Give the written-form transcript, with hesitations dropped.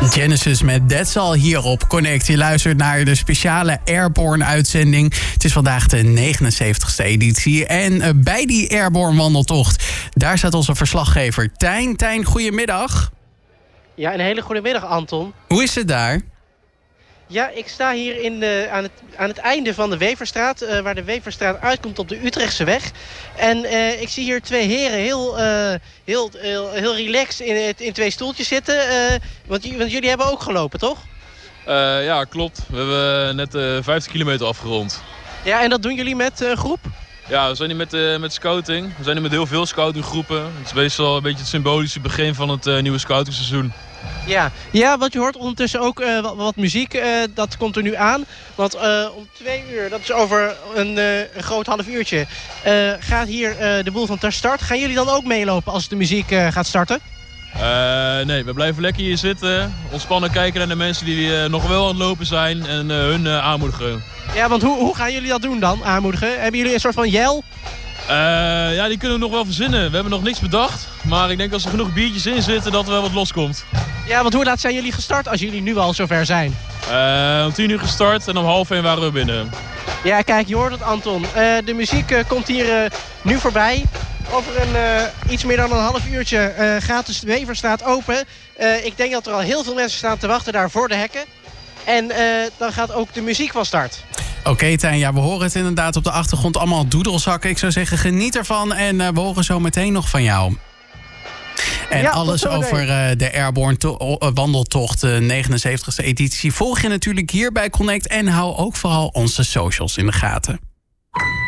Genesis met That's All hier op Connect. Je luistert naar de speciale Airborne-uitzending. Het is vandaag de 79e editie. En bij die Airborne-wandeltocht, daar staat onze verslaggever Tijn. Tijn, goedemiddag. Ja, een hele goede middag, Anton. Hoe is het daar? Ja, ik sta hier aan het einde van de Weverstraat, waar de Weverstraat uitkomt op de Utrechtse weg. En ik zie hier twee heren heel relaxed in twee stoeltjes zitten. Want jullie hebben ook gelopen, toch? Ja, klopt. We hebben net 50 kilometer afgerond. Ja, en dat doen jullie met groep? Ja, we zijn hier met scouting. We zijn hier met heel veel scoutinggroepen. Het is meestal een beetje het symbolische begin van het nieuwe scoutingseizoen. Ja, want je hoort ondertussen ook wat muziek. Dat komt er nu aan. Want om 2 uur, dat is over een groot half uurtje, gaat hier de boel van ter start. Gaan jullie dan ook meelopen als de muziek gaat starten? Nee, we blijven lekker hier zitten. Ontspannen kijken naar de mensen die nog wel aan het lopen zijn en hun aanmoedigen. Ja, want hoe gaan jullie dat doen dan, aanmoedigen? Hebben jullie een soort van yell? Ja, die kunnen we nog wel verzinnen. We hebben nog niks bedacht. Maar ik denk als er genoeg biertjes in zitten dat er wel wat loskomt. Ja, want hoe laat zijn jullie gestart als jullie nu al zover zijn? Om 10 uur gestart en om 12:30 waren we binnen. Ja, kijk, je hoort het, Anton. De muziek komt hier nu voorbij. Over iets meer dan een half uurtje gaat de Weverstraat open. Ik denk dat er al heel veel mensen staan te wachten daar voor de hekken. En dan gaat ook de muziek van start. Oké, Tijn, ja, we horen het inderdaad op de achtergrond allemaal doedelzakken. Ik zou zeggen, geniet ervan en we horen zo meteen nog van jou. En ja, alles over de Airborne wandeltocht, de 79e editie, volg je natuurlijk hier bij Connect. En hou ook vooral onze socials in de gaten.